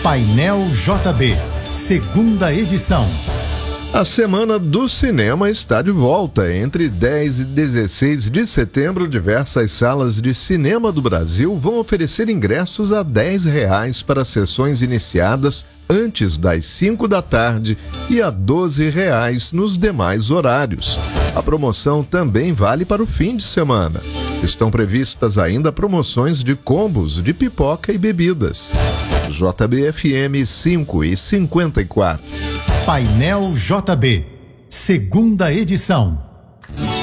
Painel JB, segunda edição. A Semana do Cinema está de volta. Entre 10 e 16 de setembro, diversas salas de cinema do Brasil vão oferecer ingressos a R$10 para sessões iniciadas antes das 5 da tarde e a R$12 nos demais horários. A promoção também vale para o fim de semana. Estão previstas ainda promoções de combos de pipoca e bebidas. JBFM 5:54. Painel JB, segunda edição.